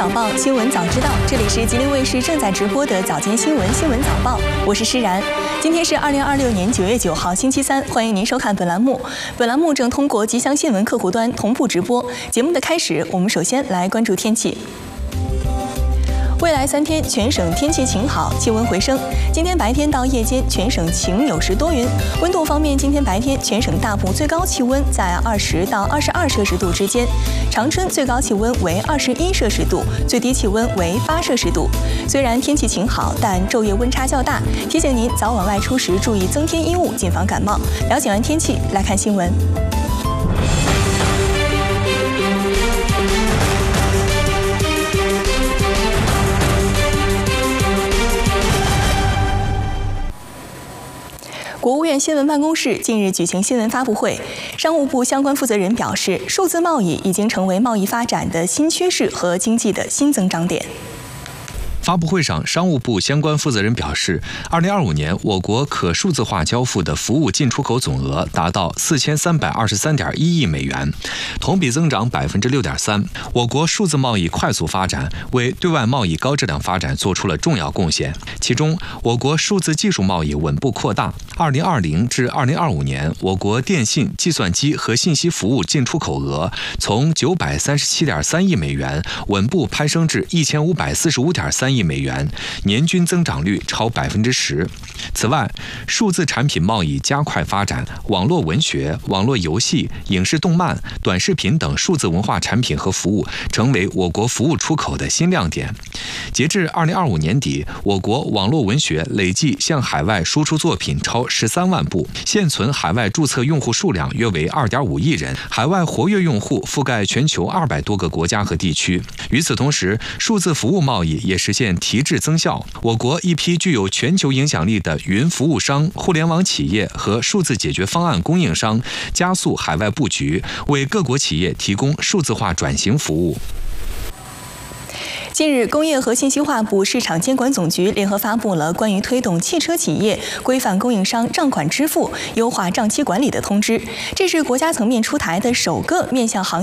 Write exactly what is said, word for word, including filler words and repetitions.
早报，新闻早知道，这里是吉林卫视正在直播的早间新闻新闻早报，我是施然。今天是二零二六年九月九号星期三，欢迎您收看本栏目。本栏目正通过吉祥新闻客户端同步直播。节目的开始，我们首先来关注天气。未来三天全省天气晴好，气温回升。今天白天到夜间全省晴有时多云。温度方面，今天白天全省大部最高气温在二十到二十二摄氏度之间，长春最高气温为二十一摄氏度，最低气温为八摄氏度。虽然天气晴好，但昼夜温差较大，提醒您早晚外出时注意增添衣物，谨防感冒。了解完天气，来看新闻。国务院新闻办公室近日举行新闻发布会，商务部相关负责人表示，数字贸易已经成为贸易发展的新趋势和经济的新增长点。 发布会上，商务部相关负责人表示，二零二五年我国可数字化交付的服务进出口总额达到四千三百二十三点一亿美元，同比增长百分之六点三。我国数字贸易快速发展，为对外贸易高质量发展做出了重要贡献。其中，我国数字技术贸易稳步扩大。二零二零至二零二五年，我国电信、计算机和信息服务进出口额从九百三十七点三亿美元稳步攀升至一千五百四十五点三亿美元，年均增长率超百分之十。此外，数字产品贸易加快发展，网络文学、网络游戏、影视动漫、短视频等数字文化产品和服务成为我国服务出口的新亮点。截至二零二五年底，我国网络文学累计向海外输出作品超十三万部，现存海外注册用户数量约为二点五亿人，海外活跃用户覆盖全球二百多个国家和地区。与此同时，数字服务贸易也实现提质增效。我国一批具有全球影响力的云服务商、互联网企业和数字解决方案供应商加速海外布局，为各国企业提供数字化转型服务。 近日，工业和信息化部市场监管总局联合发布了关于推动汽车企业规范供应商账款支付、优化账期管理的通知。这是国家层面出台的首个面向行